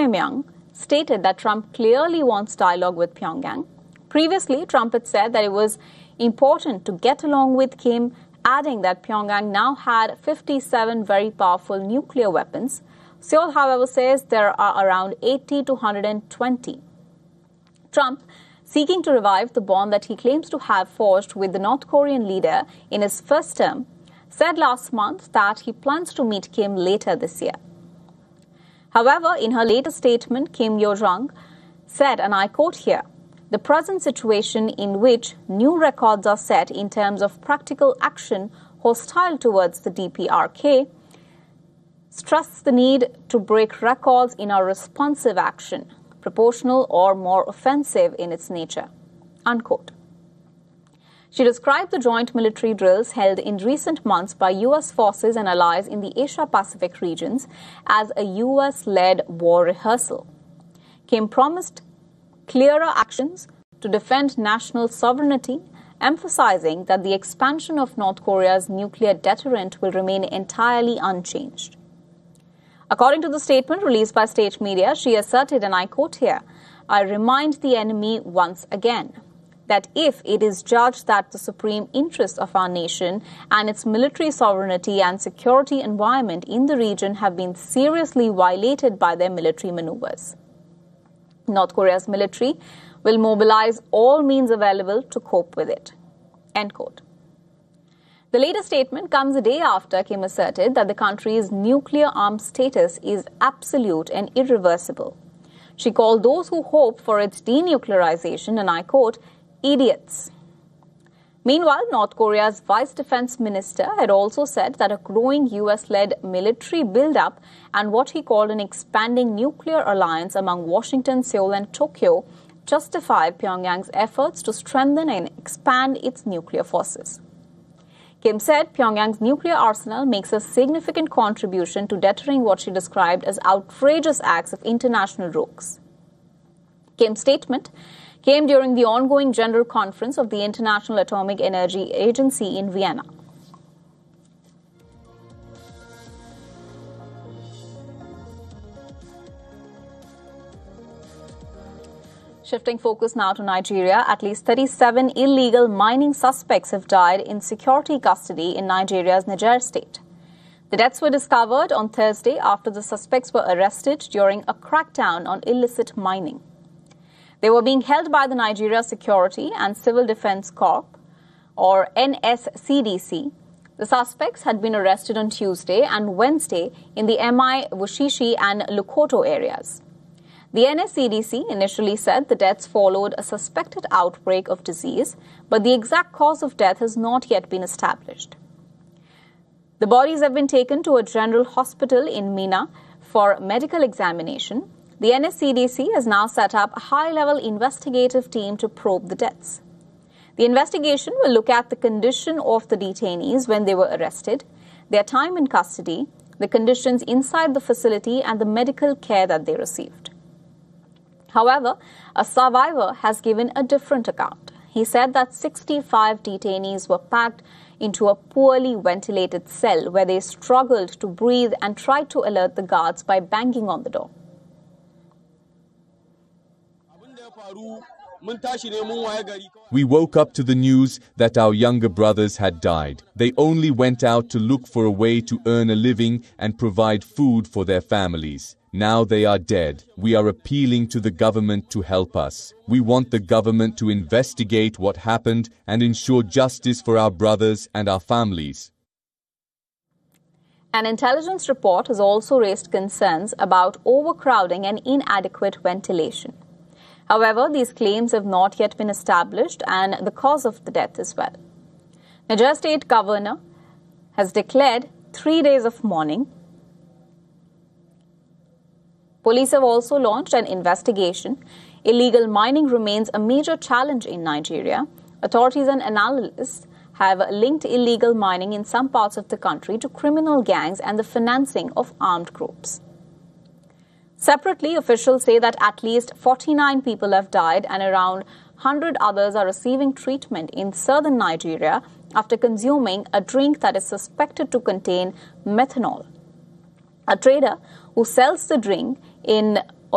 Pyongyang stated that Trump clearly wants dialogue with Pyongyang. Previously, Trump had said that it was important to get along with Kim, adding that Pyongyang now had 57 very powerful nuclear weapons. Seoul, however, says there are around 80 to 120. Trump, seeking to revive the bond that he claims to have forged with the North Korean leader in his first term, said last month that he plans to meet Kim later this year. However, in her latest statement, Kim Yo-jong said, and I quote here, "The present situation in which new records are set in terms of practical action hostile towards the DPRK stresses the need to break records in our responsive action, proportional or more offensive in its nature." Unquote. She described the joint military drills held in recent months by U.S. forces and allies in the Asia-Pacific regions as a U.S.-led war rehearsal. Kim promised clearer actions to defend national sovereignty, emphasizing that the expansion of North Korea's nuclear deterrent will remain entirely unchanged. According to the statement released by state media, she asserted, and I quote here, "I remind the enemy once again that if it is judged that the supreme interests of our nation and its military sovereignty and security environment in the region have been seriously violated by their military maneuvers, North Korea's military will mobilize all means available to cope with it." End quote. The latest statement comes a day after Kim asserted that the country's nuclear arms status is absolute and irreversible. She called those who hope for its denuclearization, and I quote, "idiots." Meanwhile, North Korea's vice defense minister had also said that a growing U.S.-led military buildup and what he called an expanding nuclear alliance among Washington, Seoul, and Tokyo justified Pyongyang's efforts to strengthen and expand its nuclear forces. Kim said Pyongyang's nuclear arsenal makes a significant contribution to deterring what she described as outrageous acts of international rogues. Kim's statement came during the ongoing General Conference of the International Atomic Energy Agency in Vienna. Shifting focus now to Nigeria, at least 37 illegal mining suspects have died in security custody in Nigeria's Niger state. The deaths were discovered on Thursday after the suspects were arrested during a crackdown on illicit mining. They were being held by the Nigeria Security and Civil Defense Corps, or NSCDC. The suspects had been arrested on Tuesday and Wednesday in the MI, Wushishi and Lukoto areas. The NSCDC initially said the deaths followed a suspected outbreak of disease, but the exact cause of death has not yet been established. The bodies have been taken to a general hospital in Mina for medical examination. The NSCDC has now set up a high-level investigative team to probe the deaths. The investigation will look at the condition of the detainees when they were arrested, their time in custody, the conditions inside the facility, and the medical care that they received. However, a survivor has given a different account. He said that 65 detainees were packed into a poorly ventilated cell where they struggled to breathe and tried to alert the guards by banging on the door. We woke up to the news that our younger brothers had died. They only went out to look for a way to earn a living and provide food for their families. Now they are dead. We are appealing to the government to help us. We want the government to investigate what happened and ensure justice for our brothers and our families. An intelligence report has also raised concerns about overcrowding and inadequate ventilation. However, these claims have not yet been established and the cause of the death as well. Niger State Governor has declared 3 days of mourning. Police have also launched an investigation. Illegal mining remains a major challenge in Nigeria. Authorities and analysts have linked illegal mining in some parts of the country to criminal gangs and the financing of armed groups. Separately, officials say that at least 49 people have died and around 100 others are receiving treatment in southern Nigeria after consuming a drink that is suspected to contain methanol. A trader who sells the drink in